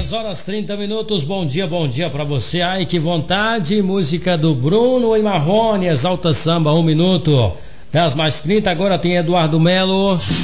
10h30. Bom dia pra você. Ai, que vontade. Música do Bruno e Marrone, Exalta Samba, 1 minuto. 10h30, agora tem Eduardo Melo.